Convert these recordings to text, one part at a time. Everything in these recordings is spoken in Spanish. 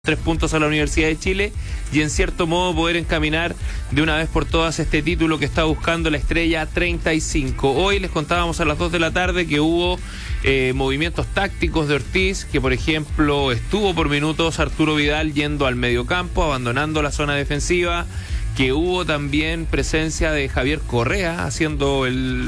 3 puntos a la Universidad de Chile y en cierto modo poder encaminar de una vez por todas este título que está buscando la Estrella 35. Hoy les contábamos a las 2 de la tarde que hubo movimientos tácticos de Ortiz, que por ejemplo estuvo por minutos Arturo Vidal yendo al mediocampo, abandonando la zona defensiva, que hubo también presencia de Javier Correa haciendo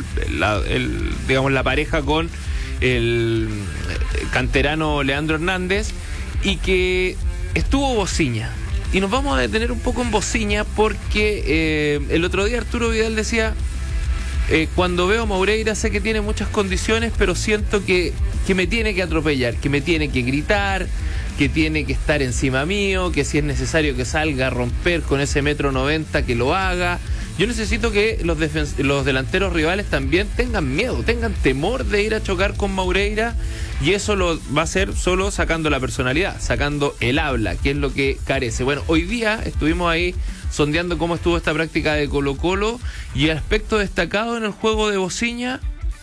la pareja con el canterano Leandro Hernández, y que estuvo Bociña. Y nos vamos a detener un poco en Bociña porque el otro día Arturo Vidal decía, cuando veo a Moreira sé que tiene muchas condiciones, pero siento que me tiene que atropellar, que me tiene que gritar, que tiene que estar encima mío, que si es necesario que salga a romper con ese 1,90 m, que lo haga. Yo necesito que los delanteros rivales también tengan miedo, tengan temor de ir a chocar con Moreira, y eso lo va a hacer solo sacando la personalidad, sacando el habla, que es lo que carece. Bueno, hoy día estuvimos ahí sondeando cómo estuvo esta práctica de Colo-Colo, y el aspecto destacado en el juego de Bociña,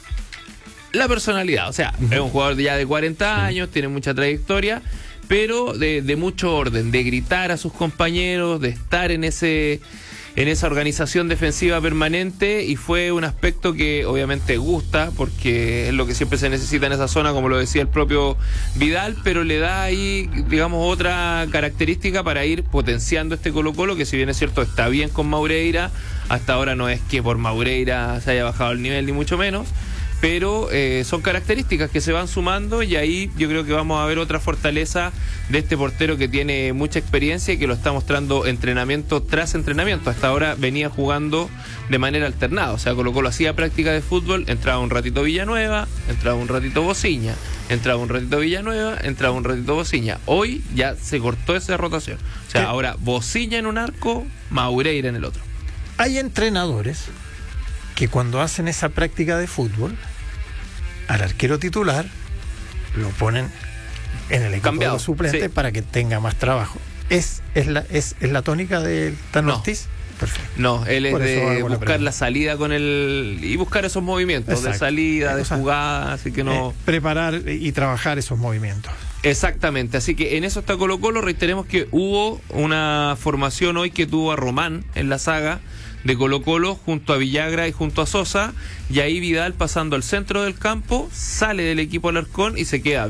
la personalidad. O sea, es un jugador ya de 40 años, tiene mucha trayectoria, pero de mucho orden, de gritar a sus compañeros, de estar en esa organización defensiva permanente, y fue un aspecto que obviamente gusta porque es lo que siempre se necesita en esa zona, como lo decía el propio Vidal, pero le da ahí, digamos, otra característica para ir potenciando este Colo-Colo, que si bien es cierto está bien con Moreira, hasta ahora no es que por Moreira se haya bajado el nivel ni mucho menos, pero son características que se van sumando, y ahí yo creo que vamos a ver otra fortaleza de este portero que tiene mucha experiencia y que lo está mostrando entrenamiento tras entrenamiento. Hasta ahora venía jugando de manera alternada, o sea, Colo-Colo hacía práctica de fútbol, entraba un ratito Villanueva, entraba un ratito Bociña, entraba un ratito Villanueva, entraba un ratito Bociña. Hoy ya se cortó esa rotación, o sea, ahora Bociña en un arco, Moreira en el otro. Hay entrenadores que cuando hacen esa práctica de fútbol, al arquero titular lo ponen en el equipo cambiado, de suplente, sí, para que tenga más trabajo. ¿Es la tónica del Tano Ortiz? Perfecto. No, él es por de buscar la salida con y buscar esos movimientos. Exacto. De salida, de jugada, así que no... preparar y trabajar esos movimientos. Exactamente, así que en eso está Colo-Colo. Reiteremos que hubo una formación hoy que tuvo a Román en la saga de Colo-Colo junto a Villagra y junto a Sosa, y ahí Vidal pasando al centro del campo, sale del equipo Alarcón y se queda